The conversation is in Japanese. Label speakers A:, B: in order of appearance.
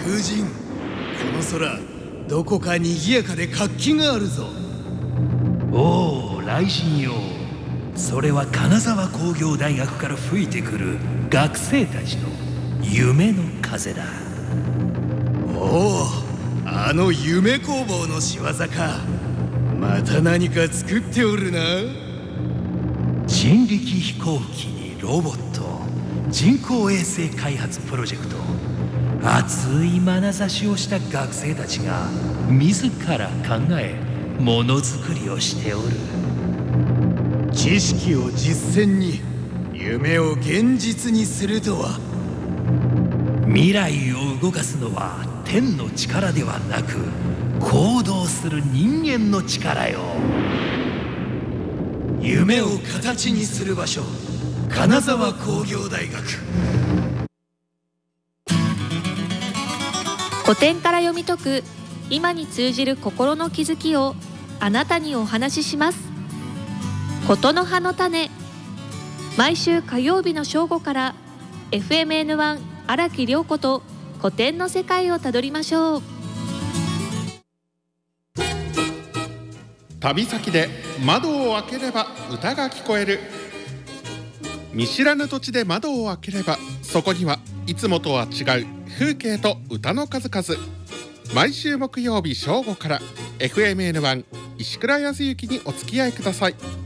A: 風神、この空どこか賑やかで活気があるぞ。
B: おお、雷神よ。それは金沢工業大学から吹いてくる学生たちの夢の風だ。
A: おお、あの夢工房の仕業か。また何か作っておるな。
B: 人力飛行機にロボット、人工衛星開発プロジェクト、熱い眼差しをした学生たちが自ら考えものづくりをしておる。
A: 知識を実践に、夢を現実にするとは。
B: 未来を動かすのは天の力ではなく、行動する人間の力よ。
A: 夢を形にする場所、金沢工業大学。
C: 古典から読み解く今に通じる心の気づきをあなたにお話しします。ことの葉の種。毎週火曜日の正午から FMN1 荒木涼子と古典の世界をたどりましょう。
D: 旅先で窓を開ければ歌が聞こえる。見知らぬ土地で窓を開ければ、そこにはいつもとは違う風景と歌の数々。毎週木曜日正午から FMN1 石倉康之にお付き合いください。